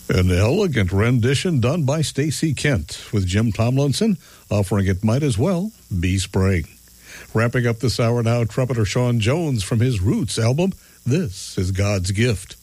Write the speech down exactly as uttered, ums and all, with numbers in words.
An elegant rendition done by Stacey Kent with Jim Tomlinson offering It Might As Well Be Spring. Wrapping up this hour now, trumpeter Sean Jones from his Roots album, This Is God's Gift.